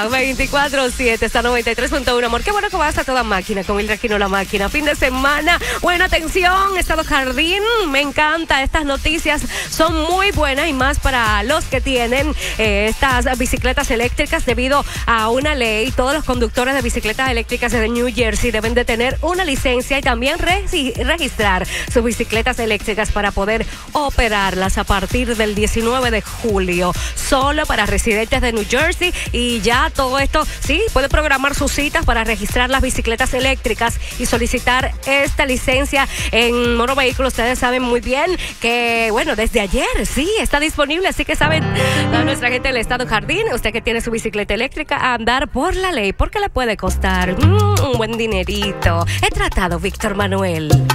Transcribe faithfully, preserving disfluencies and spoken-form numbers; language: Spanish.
Mega veinticuatro siete, está noventa y tres punto uno. Amor, qué bueno que vas a toda máquina con Mildred Aquino, la máquina. Fin de semana. Buena atención, Estado Jardín. Me encanta. Estas noticias son muy buenas y más para los que tienen eh, estas bicicletas eléctricas. Debido a una ley, todos los conductores de bicicletas eléctricas de New Jersey deben de tener una licencia y también regi- registrar sus bicicletas eléctricas para poder operarlas a partir del diecinueve de julio. Solo para residentes de New Jersey, y ya todo esto, sí, puede programar sus citas para registrar las bicicletas eléctricas y solicitar esta licencia en Moro Vehículos. Ustedes saben muy bien que, bueno, desde ayer, sí, está disponible, así que saben, a nuestra gente del Estado Jardín, usted que tiene su bicicleta eléctrica, a andar por la ley, porque le puede costar mm, un buen dinerito. He tratado, Víctor Manuel.